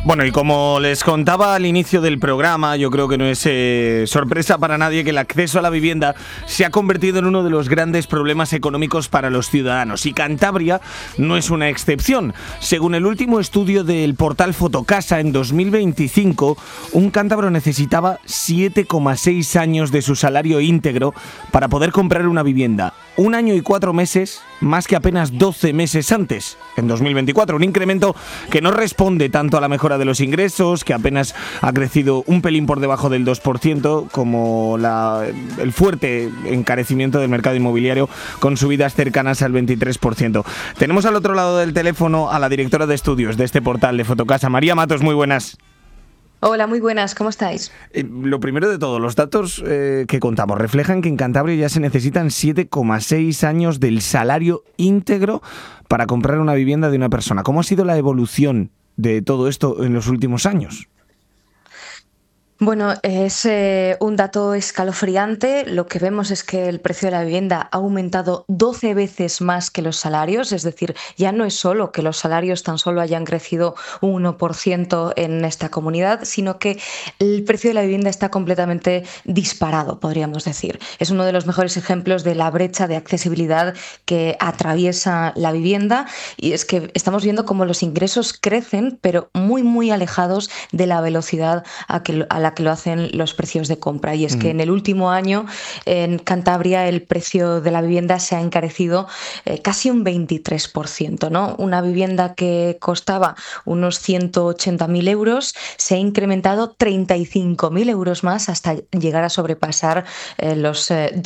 Bueno, y como les contaba al inicio del programa, yo creo que no es sorpresa para nadie que el acceso a la vivienda se ha convertido en uno de los grandes problemas económicos para los ciudadanos. Y Cantabria no es una excepción. Según el último estudio del portal Fotocasa, en 2025, un cántabro necesitaba 7,6 años de su salario íntegro para poder comprar una vivienda. 1 año y 4 meses, más que apenas 12 meses antes, en 2024. Un incremento que no responde tanto a la mejora de los ingresos, que apenas ha crecido un pelín por debajo del 2%, como el fuerte encarecimiento del mercado inmobiliario, con subidas cercanas al 23%. Tenemos al otro lado del teléfono a la directora de estudios de este portal de Fotocasa, María Matos. Muy buenas. Hola, muy buenas, ¿cómo estáis? Lo primero de todo, los datos que contamos reflejan que en Cantabria ya se necesitan 7,6 años del salario íntegro para comprar una vivienda de una persona. ¿Cómo ha sido la evolución de todo esto en los últimos años? Bueno, es un dato escalofriante. Lo que vemos es que el precio de la vivienda ha aumentado 12 veces más que los salarios, es decir, ya no es solo que los salarios tan solo hayan crecido un 1% en esta comunidad, sino que el precio de la vivienda está completamente disparado, podríamos decir. Es uno de los mejores ejemplos de la brecha de accesibilidad que atraviesa la vivienda, y es que estamos viendo cómo los ingresos crecen, pero muy, muy alejados de la velocidad a la que lo hacen los precios de compra. Y es que en el último año en Cantabria el precio de la vivienda se ha encarecido casi un 23%, ¿no? Una vivienda que costaba unos 180.000 euros se ha incrementado 35.000 euros más hasta llegar a sobrepasar los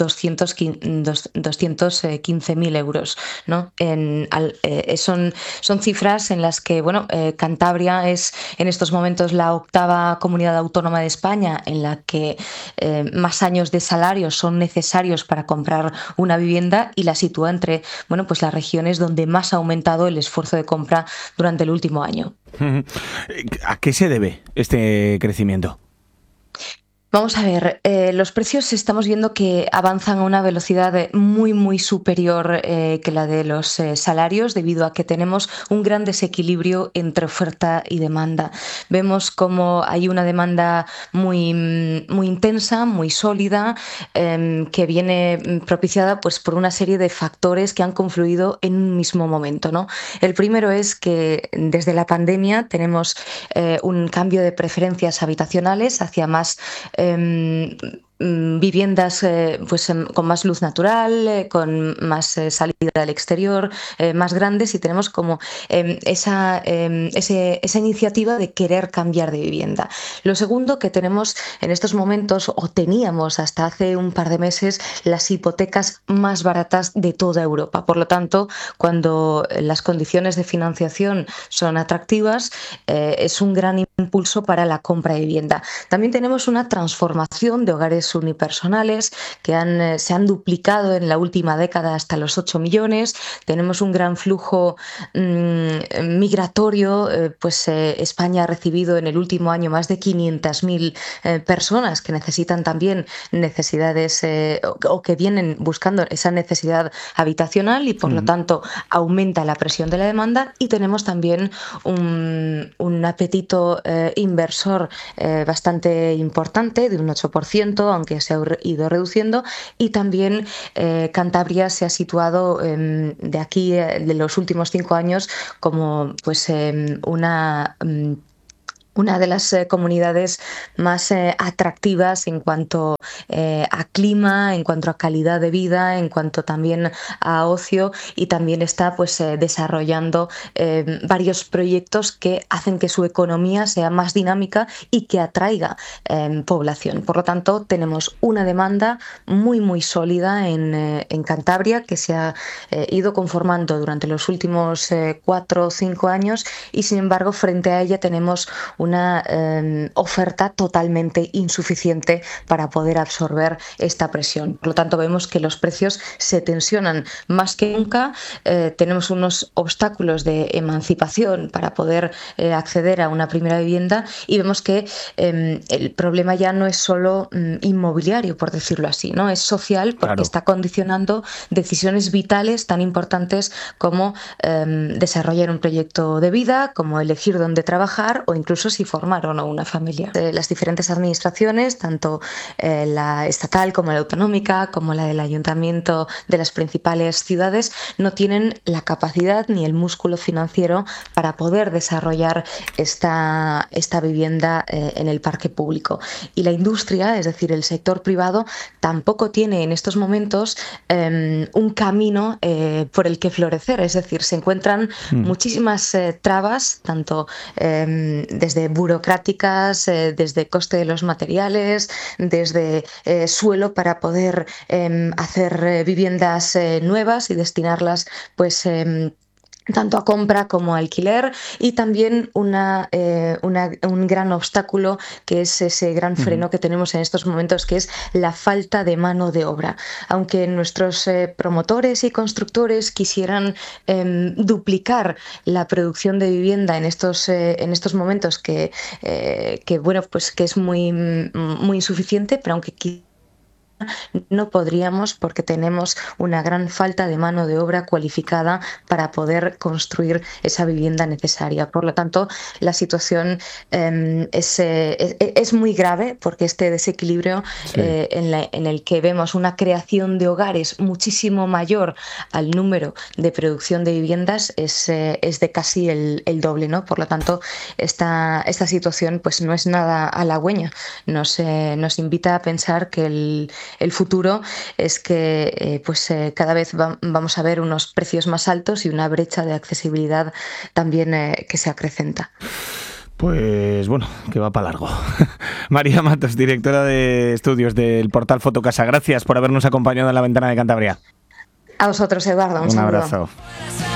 215.000 euros, ¿no? Son cifras en las que Cantabria es en estos momentos la octava comunidad autónoma de España en la que más años de salario son necesarios para comprar una vivienda, y la sitúa entre las regiones donde más ha aumentado el esfuerzo de compra durante el último año. ¿A qué se debe este crecimiento? Vamos a ver, los precios estamos viendo que avanzan a una velocidad muy, muy superior que la de los salarios, debido a que tenemos un gran desequilibrio entre oferta y demanda. Vemos como hay una demanda muy, muy intensa, muy sólida, que viene propiciada por una serie de factores que han confluido en un mismo momento, ¿no? El primero es que desde la pandemia tenemos un cambio de preferencias habitacionales hacia más viviendas con más luz natural, con más salida al exterior, más grandes, y tenemos como esa iniciativa de querer cambiar de vivienda. Lo segundo, que tenemos en estos momentos, o teníamos hasta hace un par de meses, las hipotecas más baratas de toda Europa. Por lo tanto, cuando las condiciones de financiación son atractivas, es un gran impulso para la compra de vivienda. También tenemos una transformación de hogares unipersonales que se han duplicado en la última década hasta los 8 millones. Tenemos un gran flujo migratorio. España ha recibido en el último año más de 500.000 personas que necesitan también necesidades o que vienen buscando esa necesidad habitacional, y por lo tanto aumenta la presión de la demanda. Y tenemos también un apetito inversor bastante importante, de un 8%, aunque se ha ido reduciendo. Y también Cantabria se ha situado de aquí, de los últimos 5 años, como una de las comunidades más atractivas en cuanto a clima, en cuanto a calidad de vida, en cuanto también a ocio, y también está desarrollando varios proyectos que hacen que su economía sea más dinámica y que atraiga población. Por lo tanto, tenemos una demanda muy, muy sólida en Cantabria, que se ha ido conformando durante los últimos 4 o 5 años, y sin embargo frente a ella tenemos una oferta totalmente insuficiente para poder absorber esta presión. Por lo tanto, vemos que los precios se tensionan más que nunca. Tenemos unos obstáculos de emancipación para poder acceder a una primera vivienda, y vemos que el problema ya no es solo inmobiliario, por decirlo así, ¿no? Es social, porque Claro. está condicionando decisiones vitales tan importantes como desarrollar un proyecto de vida, como elegir dónde trabajar o incluso si formar o no una familia. Las diferentes administraciones, tanto la estatal como la autonómica, como la del ayuntamiento de las principales ciudades, no tienen la capacidad ni el músculo financiero para poder desarrollar esta vivienda en el parque público. Y la industria, es decir, el sector privado, tampoco tiene en estos momentos un camino por el que florecer. Es decir, se encuentran muchísimas trabas, tanto desde burocráticas, desde coste de los materiales, desde suelo para poder hacer viviendas nuevas y destinarlas pues tanto a compra como a alquiler, y también un gran obstáculo, que es ese gran freno que tenemos en estos momentos, que es la falta de mano de obra. Aunque nuestros promotores y constructores quisieran duplicar la producción de vivienda en estos momentos, que bueno, pues que es muy insuficiente, pero aunque no podríamos, porque tenemos una gran falta de mano de obra cualificada para poder construir esa vivienda necesaria. Por lo tanto, la situación es muy grave, porque este desequilibrio en el que vemos una creación de hogares muchísimo mayor al número de producción de viviendas es de casi el doble, ¿no? Por lo tanto, esta situación pues no es nada halagüeña. Nos invita a pensar que el futuro es que cada vez vamos a ver unos precios más altos y una brecha de accesibilidad también que se acrecenta. Pues bueno, que va para largo. María Matos, directora de estudios del portal Fotocasa, gracias por habernos acompañado en La Ventana de Cantabria. A vosotros, Eduardo, un saludo. Abrazo.